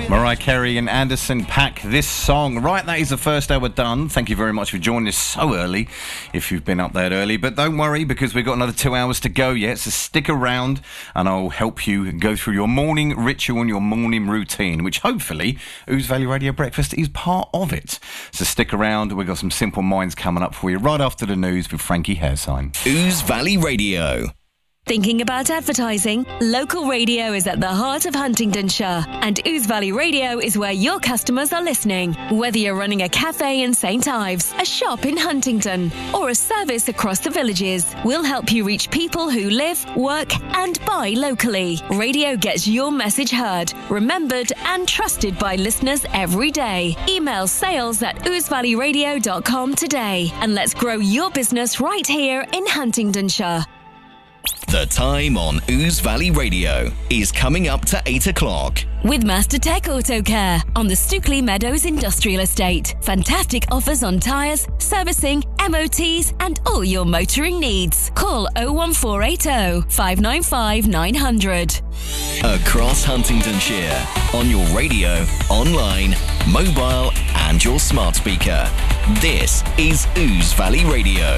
Mariah Carey and Anderson .Paak, this song. Right, that is the first hour done. Thank you very much for joining us so early, if you've been up that early. But don't worry, because we've got another 2 hours to go yet, so stick around and I'll help you go through your morning ritual and your morning routine, which hopefully Ouse Valley Radio Breakfast is part of it. So stick around, we've got some Simple Minds coming up for you right after the news with Frankie Hairsine. Ouse Valley Radio. Thinking about advertising? Local radio is at the heart of Huntingdonshire, and Ouse Valley Radio is where your customers are listening. Whether you're running a cafe in St Ives, a shop in Huntingdon, or a service across the villages, we'll help you reach people who live, work and buy locally. Radio gets your message heard, remembered and trusted by listeners every day. Email sales@ousevalleyradio.com today, and let's grow your business right here in Huntingdonshire. The time on Ouse Valley Radio is coming up to 8 o'clock. With Master Tech Auto Care on the Stookley Meadows Industrial Estate. Fantastic offers on tyres, servicing, MOTs and all your motoring needs. Call 01480 595 900. Across Huntingdonshire, on your radio, online, mobile and your smart speaker. This is Ouse Valley Radio.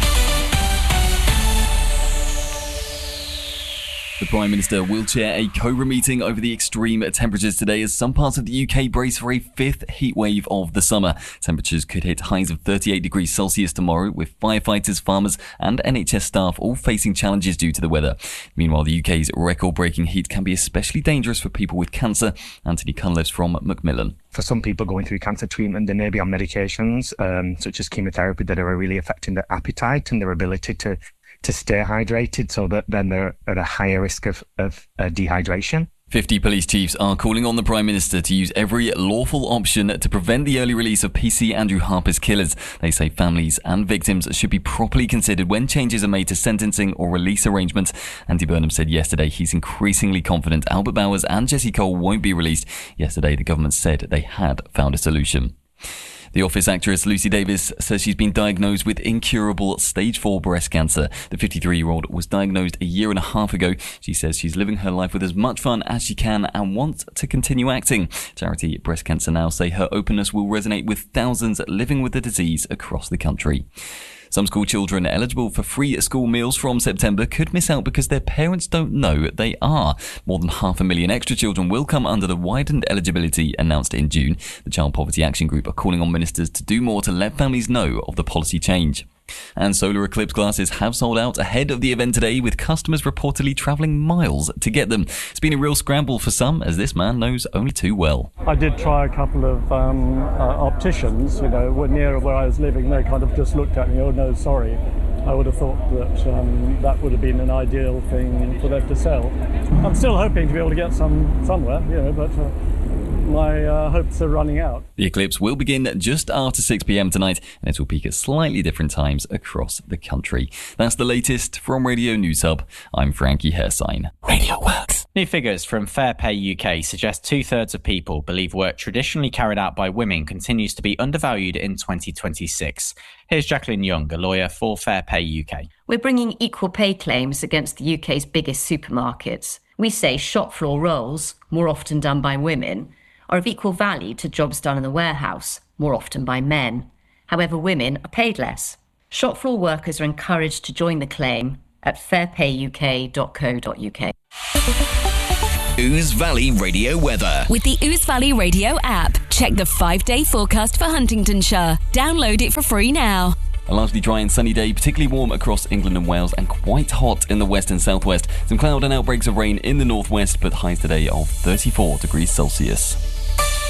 The Prime Minister will chair a COBRA meeting over the extreme temperatures today as some parts of the UK brace for a fifth heatwave of the summer. Temperatures could hit highs of 38 degrees Celsius tomorrow, with firefighters, farmers and NHS staff all facing challenges due to the weather. Meanwhile, the UK's record-breaking heat can be especially dangerous for people with cancer. Anthony Cunliffe from Macmillan. For some people going through cancer treatment, they may be on medications such as chemotherapy that are really affecting their appetite and their ability to stay hydrated, so that then they're at a higher risk of dehydration. 50 police chiefs are calling on the Prime Minister to use every lawful option to prevent the early release of PC Andrew Harper's killers. They say families and victims should be properly considered when changes are made to sentencing or release arrangements. Andy Burnham said yesterday he's increasingly confident Albert Bowers and Jesse Cole won't be released. Yesterday, the government said they had found a solution. The Office actress Lucy Davis says she's been diagnosed with incurable stage 4 breast cancer. The 53-year-old was diagnosed a year and a half ago. She says she's living her life with as much fun as she can and wants to continue acting. Charity Breast Cancer Now say her openness will resonate with thousands living with the disease across the country. Some school children eligible for free school meals from September could miss out because their parents don't know they are. More than 500,000 extra children will come under the widened eligibility announced in June. The Child Poverty Action Group are calling on ministers to do more to let families know of the policy change. And solar eclipse glasses have sold out ahead of the event today, with customers reportedly travelling miles to get them. It's been a real scramble for some, as this man knows only too well. I did try a couple of opticians, near where I was living. They kind of just looked at me, oh no, sorry. I would have thought that that would have been an ideal thing for them to sell. I'm still hoping to be able to get some somewhere, but my hopes are running out. The eclipse will begin just after 6 p.m. tonight, and it will peak at slightly different times across the country. That's the latest from Radio News Hub. I'm Frankie Hairsine. Radio Works. New figures from Fair Pay UK suggest 2/3 of people believe work traditionally carried out by women continues to be undervalued in 2026. Here's Jacqueline Young, a lawyer for Fair Pay UK. We're bringing equal pay claims against the UK's biggest supermarkets. We say shop floor roles, more often done by women, are of equal value to jobs done in the warehouse, more often by men. However, women are paid less. Shop floor workers are encouraged to join the claim at fairpayuk.co.uk. Ouse Valley Radio weather. With the Ouse Valley Radio app, check the 5-day forecast for Huntingdonshire. Download it for free now. A largely dry and sunny day, particularly warm across England and Wales, and quite hot in the west and southwest. Some cloud and outbreaks of rain in the northwest, but highs today of 34 degrees Celsius.